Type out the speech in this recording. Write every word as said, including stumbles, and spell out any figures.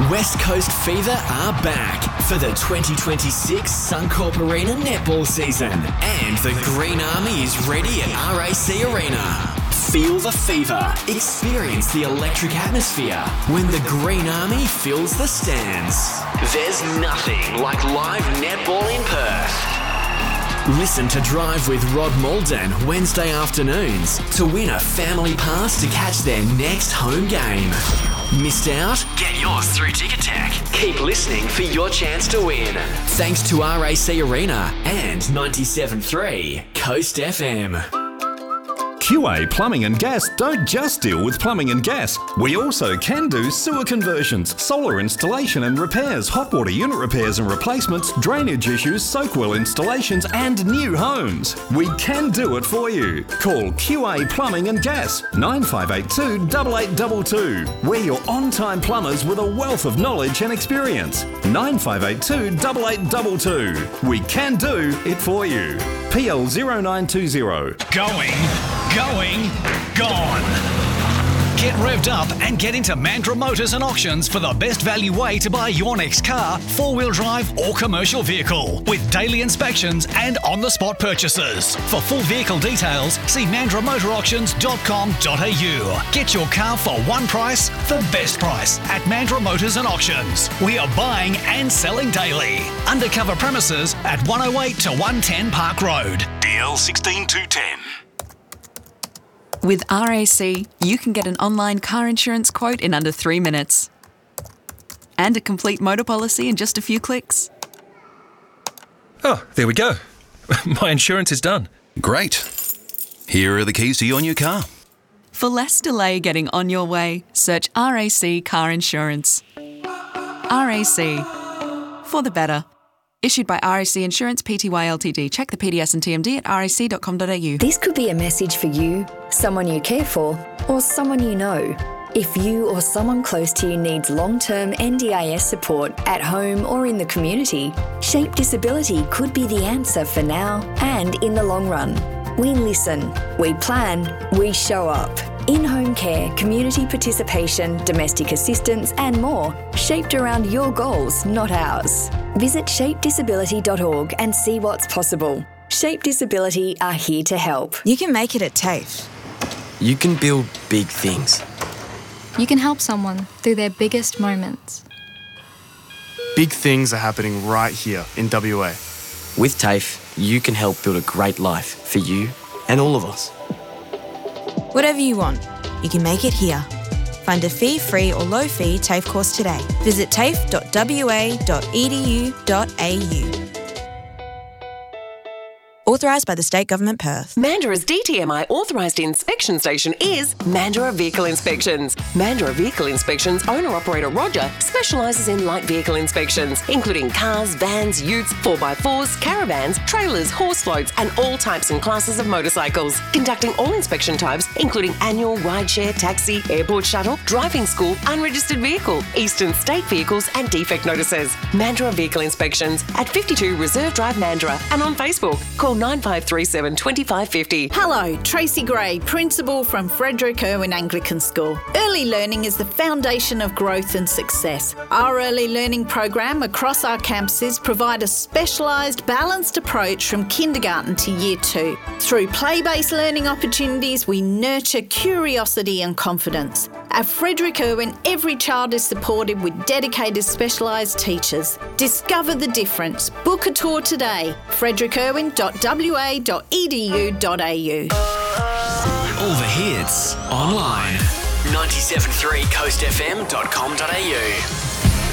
West Coast Fever are back for the twenty twenty-six Suncorp Arena netball season, and the Green Army is ready at R A C Arena. Feel the fever. Experience the electric atmosphere when the Green Army fills the stands. There's nothing like live netball in Perth. Listen to Drive with Rod Malden Wednesday afternoons to win a family pass to catch their next home game. Missed out? Get yours through Ticketek. Keep listening for your chance to win. Thanks to R A C Arena and ninety-seven point three Coast F M. Q A Plumbing and Gas don't just deal with plumbing and gas. We also can do sewer conversions, solar installation and repairs, hot water unit repairs and replacements, drainage issues, soak well installations and new homes. We can do it for you. Call Q A Plumbing and Gas nine five eight two, eight eight two two. We're your on-time plumbers with a wealth of knowledge and experience. nine five eight two, eight eight two two. We can do it for you. P L zero nine two zero. Going, going, gone. Get revved up and get into Mandurah Motors and Auctions for the best value way to buy your next car, four-wheel drive or commercial vehicle, with daily inspections and on-the-spot purchases. For full vehicle details, see mandurah motor auctions dot com dot a u. Get your car for one price, the best price, at Mandurah Motors and Auctions. We are buying and selling daily. Undercover premises at one oh eight to one ten Park Road. D L sixteen two ten. With R A C, you can get an online car insurance quote in under three minutes. And a complete motor policy in just a few clicks. Oh, there we go. My insurance is done. Great. Here are the keys to your new car. For less delay getting on your way, search R A C Car Insurance. R A C. For the better. Issued by R A C Insurance Pty Ltd. Check the P D S and T M D at r a c dot com dot a u. This could be a message for you, someone you care for, or someone you know. If you or someone close to you needs long-term N D I S support at home or in the community, Shape Disability could be the answer for now and in the long run. We listen, we plan, we show up. In-home care, community participation, domestic assistance and more, shaped around your goals, not ours. Visit shape disability dot org and see what's possible. Shape Disability are here to help. You can make it at TAFE. You can build big things. You can help someone through their biggest moments. Big things are happening right here in W A. With TAFE, you can help build a great life for you and all of us. Whatever you want, you can make it here. Find a fee-free or low-fee TAFE course today. Visit tafe dot w a dot e d u dot a u. Authorised by the State Government Perth. Mandurah's D T M I authorised inspection station is Mandurah Vehicle Inspections. Mandurah Vehicle Inspections owner-operator Roger specialises in light vehicle inspections, including cars, vans, utes, four by fours, caravans, trailers, horse floats and all types and classes of motorcycles. Conducting all inspection types, including annual, rideshare, taxi, airport shuttle, driving school, unregistered vehicle, eastern state vehicles and defect notices. Mandurah Vehicle Inspections at fifty-two Reserve Drive, Mandurah, and on Facebook. Call nine five three seven, two five five zero. Hello, Tracy Gray, Principal from Frederick Irwin Anglican School. Early learning is the foundation of growth and success. Our early learning program across our campuses provide a specialised, balanced approach from kindergarten to year two. Through play-based learning opportunities, we nurture curiosity and confidence. At Frederick Irwin, every child is supported with dedicated specialised teachers. Discover the difference. Book a tour today. frederick irwin dot w a dot e d u dot a u. All the hits online. ninety-seven point three coast f m dot com dot a u.